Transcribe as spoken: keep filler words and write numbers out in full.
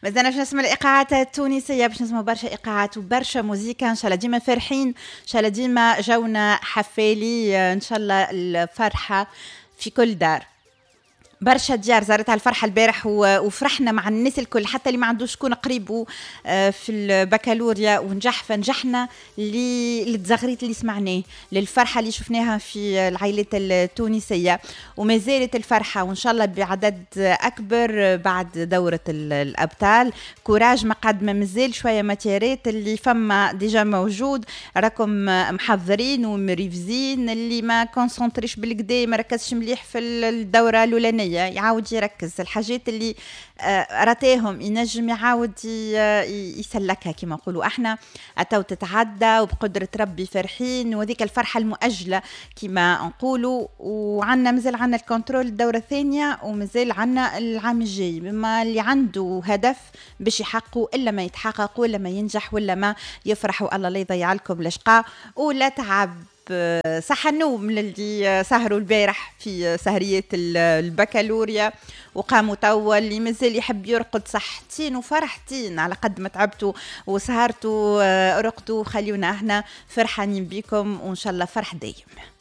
مازلنا باش نسمع الايقاعات التونسيه، باش نسمع برشا ايقاعات وبرشا موزيكا. ان شاء الله ديما فرحين، ان شاء الله ديما جونا حفالي، ان شاء الله الفرحه في كل دار. برشا ديار زارتها الفرحه البارح وفرحنا مع الناس الكل، حتى اللي ما عندوش شكون قريبه في البكالوريا ونجح، فنجحنا للتزغريت اللي سمعناه، للفرحه اللي شفناها في العائلات التونسيه، وما زالت الفرحه وان شاء الله بعدد اكبر بعد دوره الابطال. كوراج مقدمه مازال شويه ماتيرات اللي فما ديجا موجود، راكم محضرين ومريفزين، اللي ما كونسونطريش بالكدا ما ركزش مليح في الدوره الاولانيه يعاود يركز الحاجات اللي راتيهم ينجم يعاود يسلكها كما نقولوا احنا. اتو تتعدى وبقدره ربي فرحين، وذيك الفرحه المؤجله كما نقولوا، وعندنا مازال عندنا الكنترول الدوره الثانيه، ومازال عندنا العام الجاي، بما اللي عنده هدف باش يحققه الا ما يتحقق ولا ما ينجح ولا ما يفرحوا. الله لا يضيع لكم الاشقاء ولا تعب صح النوم للي سهروا البارح في سهريات البكالوريا وقاموا توا، اللي مازال يحب يرقد صحتين وفرحتين على قد ما تعبتوا وسهرتوا ارقدوا. خليونا احنا فرحانين بكم وان شاء الله فرح دايم.